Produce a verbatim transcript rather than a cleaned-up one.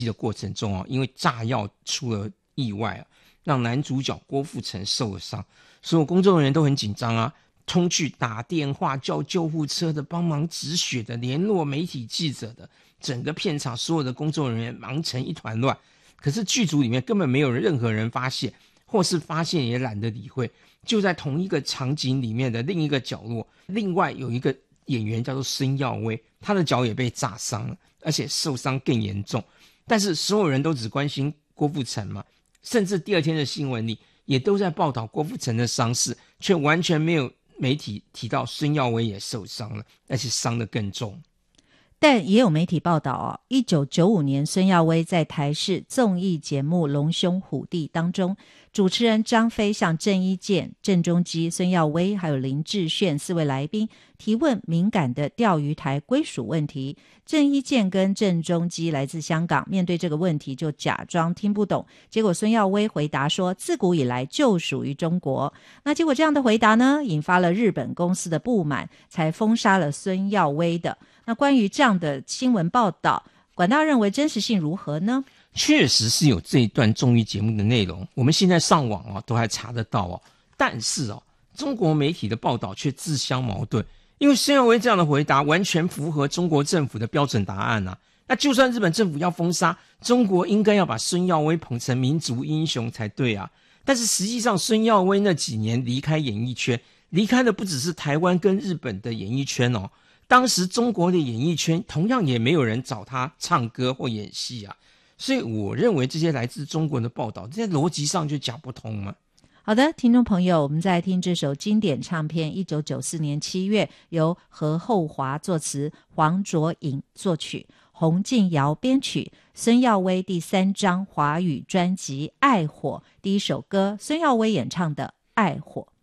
的过程中啊，因为炸药出了意外啊，让男主角郭富城受了伤，所有工作人员都很紧张啊，冲去打电话叫救护车的，帮忙止血的，联络媒体记者的，整个片场所有的工作人员忙成一团乱。可是剧组里面根本没有任何人发现，或是发现也懒得理会。就在同一个场景里面的另一个角落，另外有一个演员叫做孙耀威，他的脚也被炸伤了，而且受伤更严重。但是所有人都只关心郭富城嘛，甚至第二天的新闻里也都在报道郭富城的伤势，却完全没有媒体提到孙耀威也受伤了，而且伤得更重。 但也有媒体报道哦，一九九五年孙耀威在台视综艺节目《龙兄虎弟》当中，主持人张飞向郑伊健、郑中基、孙耀威还有林志炫四位来宾提问敏感的钓鱼台归属问题。郑伊健跟郑中基来自香港，面对这个问题就假装听不懂，结果孙耀威回答说自古以来就属于中国。那结果这样的回答呢，引发了日本公司的不满，才封杀了孙耀威的。那关于这样的新闻报道，管大认为真实性如何呢？ 确实是有这一段综艺节目的内容，我们现在上网啊都还查得到哦。但是哦，中国媒体的报道却自相矛盾，因为孙耀威这样的回答完全符合中国政府的标准答案啊。那就算日本政府要封杀，中国应该要把孙耀威捧成民族英雄才对啊。但是实际上，孙耀威那几年离开演艺圈，离开的不只是台湾跟日本的演艺圈哦。当时中国的演艺圈同样也没有人找他唱歌或演戏啊，所以我认为这些来自中国的报道，这些逻辑上就讲不通嘛。 好的，听众朋友，我们在听这首经典唱片，一九九四年七月由何厚华作词，黄卓颖作曲，洪敬尧编曲，孙耀威第三张华语专辑《爱火》第一首歌，孙耀威演唱的《爱火》。